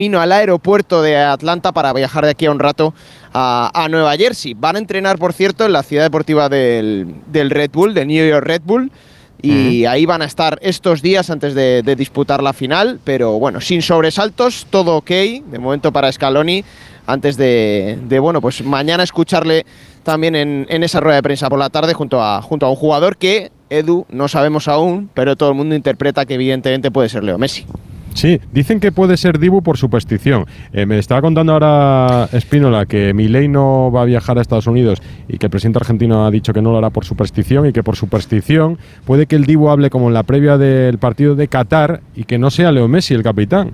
camino al aeropuerto de Atlanta para viajar de aquí a un rato a Nueva Jersey. Van a entrenar, por cierto, en la ciudad deportiva del Red Bull, de New York Red Bull, y ahí van a estar estos días antes de disputar la final, pero bueno, sin sobresaltos, todo ok, de momento para Scaloni, antes de bueno, pues mañana escucharle también en esa rueda de prensa por la tarde junto a un jugador que, Edu, no sabemos aún, pero todo el mundo interpreta que evidentemente puede ser Leo Messi. Sí, dicen que puede ser Dibu por superstición. Me estaba contando ahora Spínola que Milei no va a viajar a Estados Unidos y que el presidente argentino ha dicho que no lo hará por superstición, y que por superstición puede que el Dibu hable como en la previa del partido de Qatar y que no sea Leo Messi el capitán.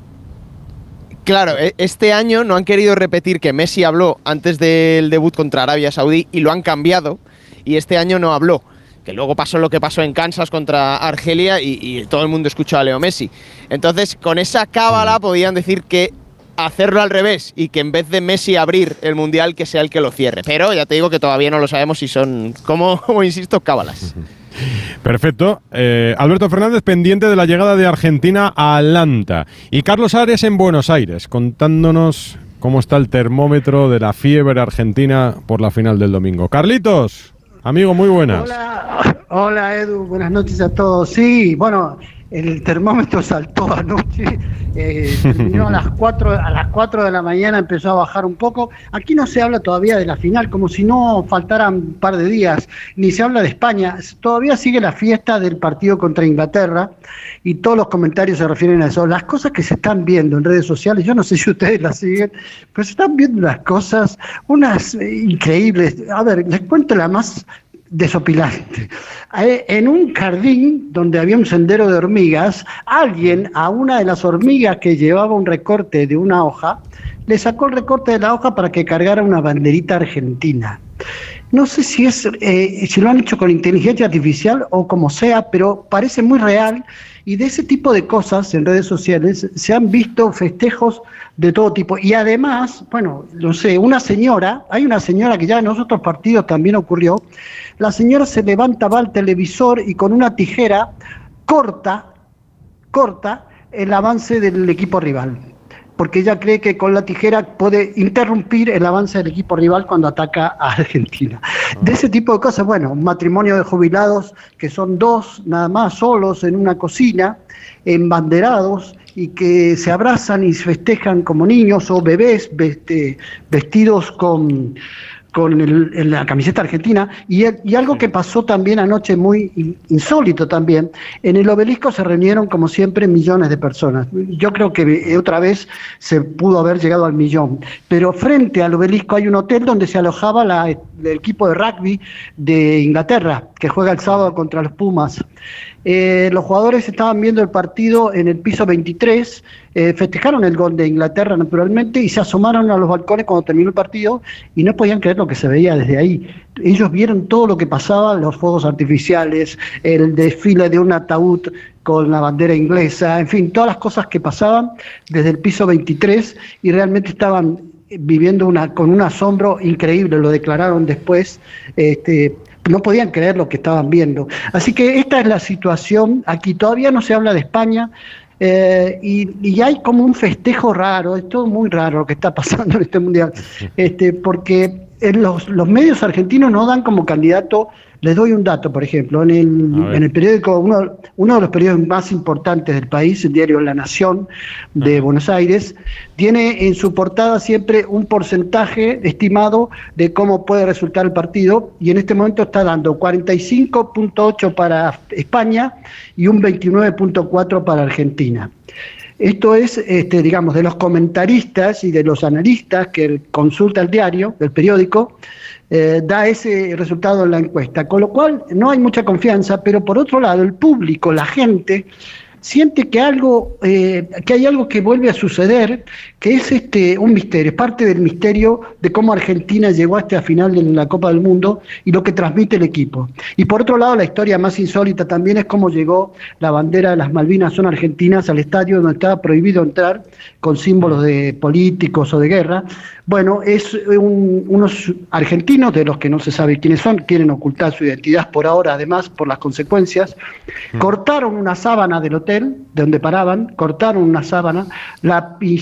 Claro, este año no han querido repetir que Messi habló antes del debut contra Arabia Saudí y lo han cambiado, y este año no habló. Que luego pasó lo que pasó en Kansas contra Argelia y todo el mundo escuchó a Leo Messi. Entonces, con esa cábala podían decir que hacerlo al revés y que en vez de Messi abrir el Mundial, que sea el que lo cierre. Pero ya te digo que todavía no lo sabemos si son, como insisto, cábalas. Perfecto. Alberto Fernández pendiente de la llegada de Argentina a Atlanta. Y Carlos Ares en Buenos Aires, contándonos cómo está el termómetro de la fiebre argentina por la final del domingo. Carlitos. Amigo, muy buenas. Hola Edu, buenas noches a todos. Sí, bueno, el termómetro saltó anoche, terminó a las 4 de la mañana, empezó a bajar un poco. Aquí no se habla todavía de la final, como si no faltaran un par de días, ni se habla de España. Todavía sigue la fiesta del partido contra Inglaterra y todos los comentarios se refieren a eso. Las cosas que se están viendo en redes sociales, yo no sé si ustedes las siguen, pero se están viendo unas cosas, unas increíbles. A ver, les cuento la más desopilante. En un jardín donde había un sendero de hormigas, alguien a una de las hormigas que llevaba un recorte de una hoja, le sacó el recorte de la hoja para que cargara una banderita argentina. No sé si si lo han hecho con inteligencia artificial o como sea, pero parece muy real, y de ese tipo de cosas en redes sociales se han visto festejos de todo tipo. Y además, bueno, no sé, hay una señora que ya en otros partidos también ocurrió, la señora se levanta, va al televisor y con una tijera corta el avance del equipo rival, porque ella cree que con la tijera puede interrumpir el avance del equipo rival cuando ataca a Argentina. De ese tipo de cosas, bueno, un matrimonio de jubilados que son dos, nada más, solos en una cocina, embanderados, y que se abrazan y se festejan como niños o bebés vestidos con la camiseta argentina, y algo que pasó también anoche muy insólito también, en el Obelisco se reunieron como siempre millones de personas. Yo creo que otra vez se pudo haber llegado al millón, pero frente al Obelisco hay un hotel donde se alojaba el equipo de rugby de Inglaterra, que juega el sábado contra los Pumas. Los jugadores estaban viendo el partido en el piso 23, festejaron el gol de Inglaterra naturalmente y se asomaron a los balcones cuando terminó el partido y no podían creer lo que se veía desde ahí. Ellos vieron todo lo que pasaba, los fuegos artificiales, el desfile de un ataúd con la bandera inglesa, en fin, todas las cosas que pasaban desde el piso 23, y realmente estaban viviendo con un asombro increíble, lo declararon después. No podían creer lo que estaban viendo. Así que esta es la situación. Aquí todavía no se habla de España, y hay como un festejo raro. Es todo muy raro lo que está pasando en este mundial, porque los medios argentinos no dan como candidato. Les doy un dato, por ejemplo, en el periódico, uno de los periódicos más importantes del país, el diario La Nación de Buenos Aires, tiene en su portada siempre un porcentaje estimado de cómo puede resultar el partido, y en este momento está dando 45.8 para España y un 29.4 para Argentina. Esto es, digamos, de los comentaristas y de los analistas que consulta el diario, el periódico, da ese resultado en la encuesta, con lo cual no hay mucha confianza, pero por otro lado el público, la gente, siente que hay algo que vuelve a suceder, que es un misterio, es parte del misterio de cómo Argentina llegó a esta final de la Copa del Mundo y lo que transmite el equipo. Y por otro lado, la historia más insólita también es cómo llegó la bandera de las Malvinas son argentinas al estadio donde estaba prohibido entrar con símbolos de políticos o de guerra. Bueno, es unos argentinos, de los que no se sabe quiénes son, quieren ocultar su identidad por ahora, además por las consecuencias, cortaron una sábana del hotel hotel de donde paraban, cortaron una sábana, le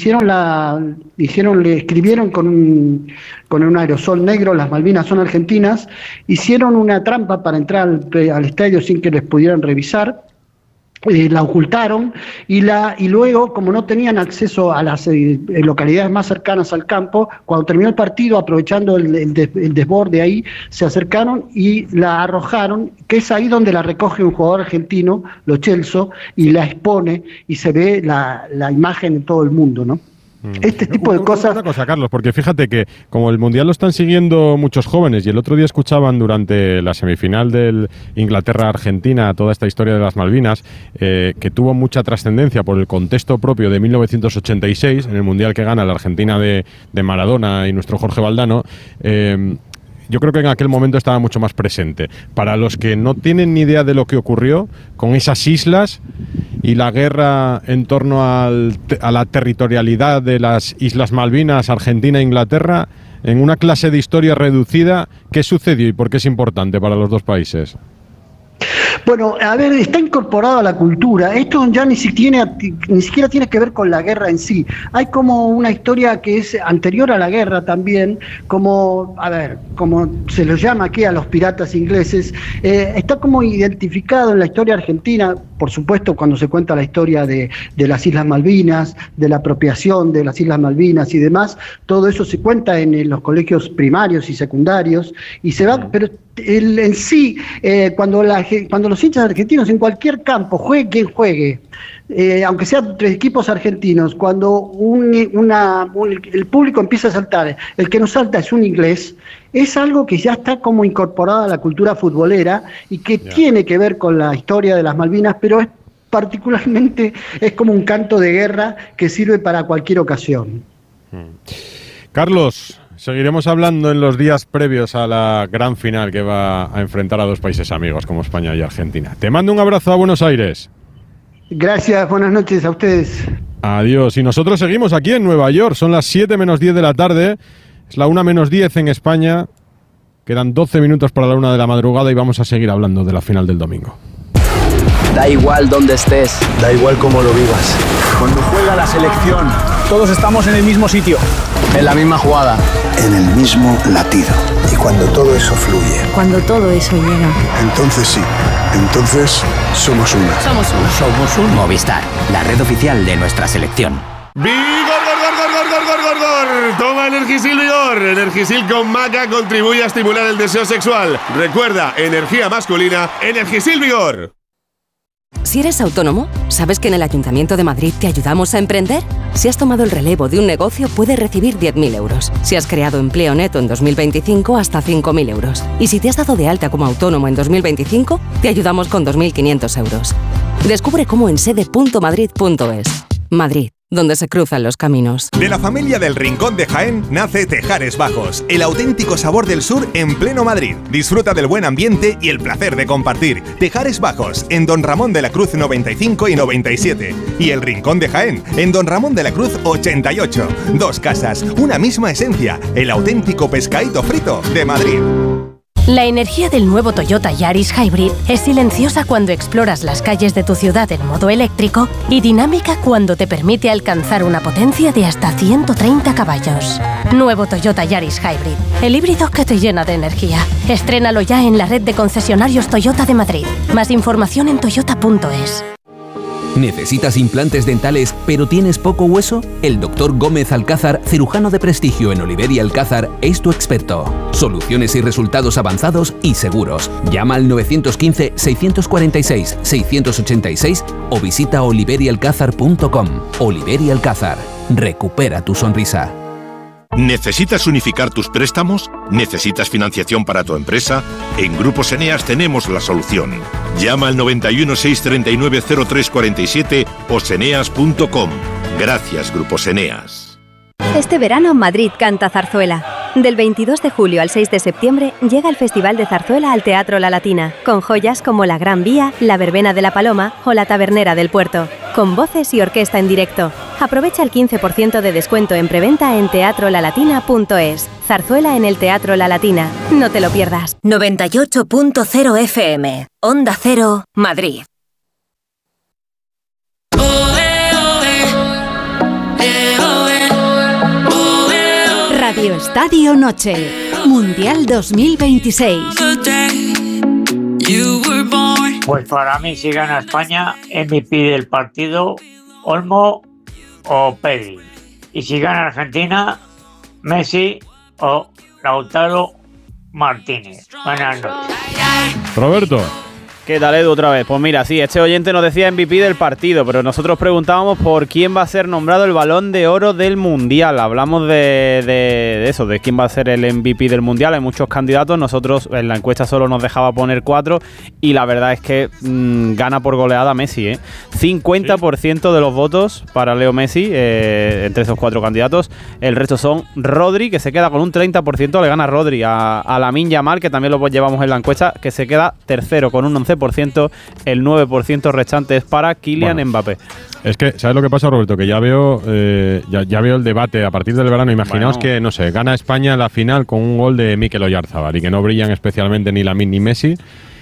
escribieron con un aerosol negro, las Malvinas son argentinas, hicieron una trampa para entrar al estadio sin que les pudieran revisar. La ocultaron y luego, como no tenían acceso a las localidades más cercanas al campo, cuando terminó el partido, aprovechando el desborde ahí, se acercaron y la arrojaron, que es ahí donde la recoge un jugador argentino, Lo Celso, y la expone y se ve la imagen en todo el mundo, ¿no? Este tipo de cosas. Una cosa, Carlos, porque fíjate que como el Mundial lo están siguiendo muchos jóvenes y el otro día escuchaban durante la semifinal del Inglaterra-Argentina toda esta historia de las Malvinas, que tuvo mucha trascendencia por el contexto propio de 1986, en el Mundial que gana la Argentina de Maradona y nuestro Jorge Valdano. Yo creo que en aquel momento estaba mucho más presente. Para los que no tienen ni idea de lo que ocurrió con esas islas y la guerra en torno a la territorialidad de las Islas Malvinas, Argentina e Inglaterra, en una clase de historia reducida, ¿qué sucedió y por qué es importante para los dos países? Bueno, a ver, está incorporado a la cultura. Esto ya ni siquiera tiene que ver con la guerra en sí. Hay como una historia que es anterior a la guerra también, como se los llama aquí a los piratas ingleses. Está como identificado en la historia argentina, por supuesto, cuando se cuenta la historia de las Islas Malvinas, de la apropiación de las Islas Malvinas y demás. Todo eso se cuenta en los colegios primarios y secundarios y se va, pero en sí, cuando los hinchas argentinos en cualquier campo, juegue quien juegue, aunque sean 3 equipos argentinos, cuando el público empieza a saltar, el que no salta es un inglés, es algo que ya está como incorporado a la cultura futbolera y que tiene que ver con la historia de las Malvinas, pero particularmente es como un canto de guerra que sirve para cualquier ocasión. Carlos, seguiremos hablando en los días previos a la gran final que va a enfrentar a dos países amigos como España y Argentina. Te mando un abrazo a Buenos Aires. Gracias, buenas noches a ustedes. Adiós. Y nosotros seguimos aquí en Nueva York. Son las 7 menos 10 de la tarde. Es la 1 menos 10 en España. Quedan 12 minutos para la 1 de la madrugada y vamos a seguir hablando de la final del domingo. Da igual dónde estés. Da igual cómo lo vivas. Cuando juega la selección, todos estamos en el mismo sitio. En la misma jugada. En el mismo latido. Y cuando todo eso fluye. Cuando todo eso llega. Entonces sí. Entonces somos una. Somos un Movistar, la red oficial de nuestra selección. ¡Vigor! Toma Energisil Vigor. Energisil con maca contribuye a estimular el deseo sexual. Recuerda, energía masculina, Energisil Vigor. Si eres autónomo, ¿sabes que en el Ayuntamiento de Madrid te ayudamos a emprender? Si has tomado el relevo de un negocio, puedes recibir 10.000 euros. Si has creado empleo neto en 2025, hasta 5.000 euros. Y si te has dado de alta como autónomo en 2025, te ayudamos con 2.500 euros. Descubre cómo en sede.madrid.es. Madrid, donde se cruzan los caminos. De la familia del Rincón de Jaén nace Tejares Bajos, el auténtico sabor del sur en pleno Madrid. Disfruta del buen ambiente y el placer de compartir. Tejares Bajos, en Don Ramón de la Cruz 95 y 97. Y el Rincón de Jaén, en Don Ramón de la Cruz 88. Dos casas, una misma esencia, el auténtico pescadito frito de Madrid. La energía del nuevo Toyota Yaris Hybrid es silenciosa cuando exploras las calles de tu ciudad en modo eléctrico y dinámica cuando te permite alcanzar una potencia de hasta 130 caballos. Nuevo Toyota Yaris Hybrid, el híbrido que te llena de energía. Estrénalo ya en la red de concesionarios Toyota de Madrid. Más información en toyota.es. ¿Necesitas implantes dentales pero tienes poco hueso? El Dr. Gómez Alcázar, cirujano de prestigio en Oliver y Alcázar, es tu experto. Soluciones y resultados avanzados y seguros. Llama al 915-646-686 o visita oliverialcázar.com. Oliver y Alcázar. Recupera tu sonrisa. ¿Necesitas unificar tus préstamos? ¿Necesitas financiación para tu empresa? En Grupos Eneas tenemos la solución. Llama al 91 639 0347 o seneas.com. Gracias, Grupos Eneas. Este verano Madrid canta zarzuela. Del 22 de julio al 6 de septiembre llega el Festival de Zarzuela al Teatro La Latina, con joyas como La Gran Vía, La Verbena de la Paloma o La Tabernera del Puerto, con voces y orquesta en directo. Aprovecha el 15% de descuento en preventa en teatrolalatina.es. Zarzuela en el Teatro La Latina. No te lo pierdas. 98.0 FM. Onda Cero, Madrid. Radio Estadio Noche, Mundial 2026. Pues para mí, si gana España, MVP del partido, Olmo o Pedri. Y si gana Argentina, Messi o Lautaro Martínez. Buenas noches. Roberto. ¿Qué tal, Edu, otra vez? Pues mira, sí, este oyente nos decía MVP del partido, pero nosotros preguntábamos por quién va a ser nombrado el Balón de Oro del Mundial. Hablamos de eso, de quién va a ser el MVP del Mundial. Hay muchos candidatos, nosotros en la encuesta solo nos dejaba poner 4 y la verdad es que gana por goleada Messi, ¿eh? 50% de los votos para Leo Messi, entre esos 4 candidatos. El resto son Rodri, que se queda con un 30%, le gana Rodri a Lamine Yamal, que también lo llevamos en la encuesta, que se queda tercero con un 11%. El 9% restante es para Kylian Mbappé. Es que, ¿sabes lo que pasa, Roberto? Que ya veo ya veo el debate a partir del verano. Imaginaos que, no sé, gana España la final con un gol de Mikel Oyarzabal y que no brillan especialmente ni Lamine ni Messi.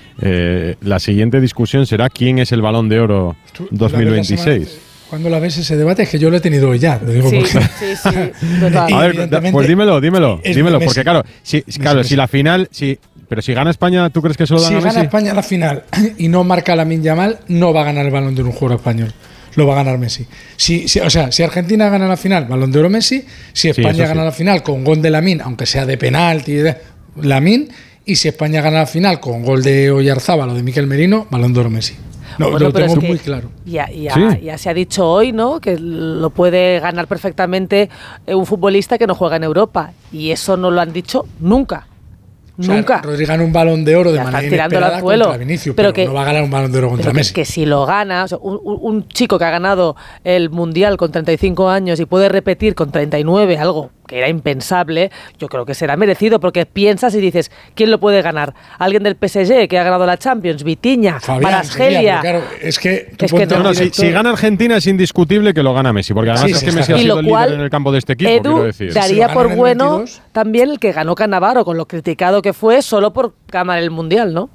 La siguiente discusión será quién es el Balón de Oro 2026. Cuando la ves ese debate, es que yo lo he tenido hoy ya. Lo digo sí, porque... sí, total. A ver, pues dímelo, porque claro, si la final... Pero si gana España, ¿tú crees que solo gana Messi? Si gana España la final y no marca Lamine Yamal, no va a ganar el Balón de Oro un jugador español. Lo va a ganar Messi. Si Argentina gana la final, Balón de Oro Messi. Si España gana la final con gol de Lamine, aunque sea de penalti, Lamine. Y si España gana la final con gol de Oyarzábal o de Mikel Merino, Balón de Oro Messi. No, bueno, lo tengo muy claro. Ya se ha dicho hoy, ¿no?, que lo puede ganar perfectamente un futbolista que no juega en Europa. Y eso no lo han dicho nunca. Nunca. Rodri gana un Balón de Oro de manera inesperada contra Vinicius, pero no va a ganar un Balón de Oro contra Messi. Que si lo gana, o sea, un chico que ha ganado el Mundial con 35 años y puede repetir con 39 algo que era impensable, yo creo que será merecido, porque piensas y dices, ¿quién lo puede ganar? ¿Alguien del PSG que ha ganado la Champions? ¿Vitinha? ¿Kvaratskhelia? Claro, es que no, si gana Argentina es indiscutible que lo gana Messi, porque además es que Messi ha sido el líder en el campo de este equipo, Edu, quiero decir. Daría por bueno también el que ganó Cannavaro, con lo criticado que fue solo por ganar el Mundial, ¿no?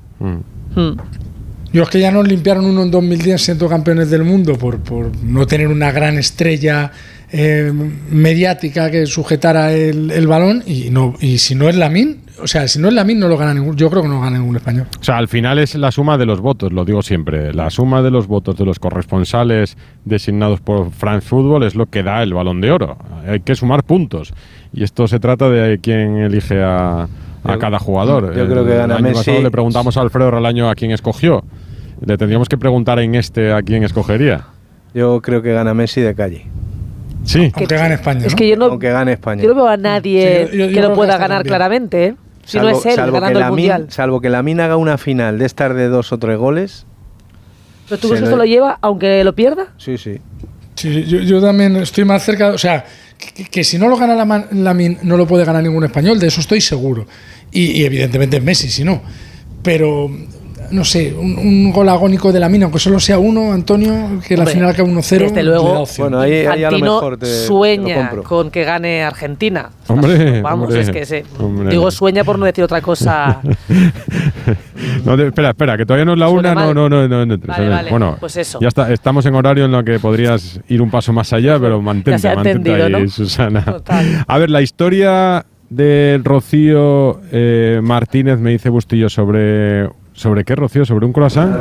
Yo es que ya nos limpiaron uno en 2010 siendo campeones del mundo por no tener una gran estrella mediática que sujetara el balón y si no es Lamine, no lo gana ningún, yo creo que no gana ningún español. O sea, al final es la suma de los votos, lo digo siempre, la suma de los votos de los corresponsales designados por France Football es lo que da el Balón de Oro. Hay que sumar puntos y esto se trata de quién elige a cada jugador. Yo creo que gana el año Messi. pasado le preguntamos a Alfredo Relaño a quién escogió. Le tendríamos que preguntar en a quién escogería. Yo creo que gana Messi de calle. Sí. Aunque gane España, ¿no? Es que yo no, aunque gane España. Yo no veo a nadie que lo pueda ganar claramente, ¿eh? Si no es él ganando el Mundial. Salvo que Lamine haga una final de estas de 2 o 3 goles. ¿Pero tú crees que esto lo lleva aunque lo pierda? Sí. Sí, yo también estoy más cerca, o sea, que si no lo gana Lamine no lo puede ganar ningún español, de eso estoy seguro. Y evidentemente es Messi, si no. Pero no sé, un gol agónico de Lamine, aunque solo sea uno, Antonio, que la final acabe 1-0. Desde luego, bueno, ahí a lo mejor sueña con que gane Argentina. Hombre, vamos, hombre, es que digo sueña por no decir otra cosa. No, espera, que todavía no es la una. No. Vale, bueno, pues eso. Ya estamos en horario en lo que podrías ir un paso más allá, pero mantente ahí, ¿no? Susana. Total. A ver, la historia de Rocío Martínez, me dice Bustillo, ¿sobre qué, Rocío? ¿Sobre un croissant?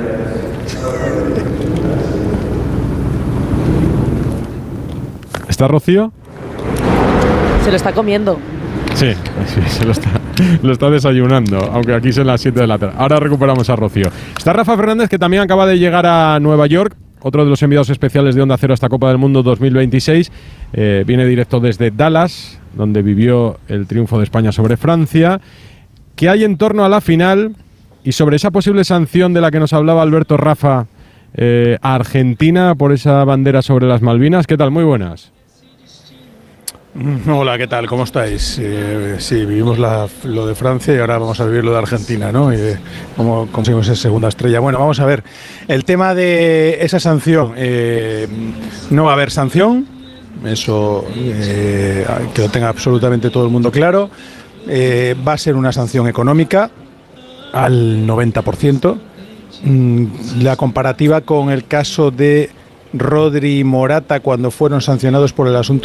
¿Está Rocío? Se lo está comiendo. Sí, lo está desayunando, aunque aquí son las 7 de la tarde. Ahora recuperamos a Rocío. Está Rafa Fernández, que también acaba de llegar a Nueva York, otro de los enviados especiales de Onda Cero a esta Copa del Mundo 2026. Viene directo desde Dallas, donde vivió el triunfo de España sobre Francia. ¿Qué hay en torno a la final y sobre esa posible sanción de la que nos hablaba Alberto Rafa a Argentina por esa bandera sobre las Malvinas? ¿Qué tal? Muy buenas. Hola, ¿qué tal? ¿Cómo estáis? Sí, vivimos lo de Francia y ahora vamos a vivir lo de Argentina, ¿no? Y cómo conseguimos esa segunda estrella. Bueno, vamos a ver. El tema de esa sanción, no va a haber sanción, eso que lo tenga absolutamente todo el mundo claro. Va a ser una sanción económica al 90%. La comparativa con el caso de Rodri y Morata cuando fueron sancionados por el asunto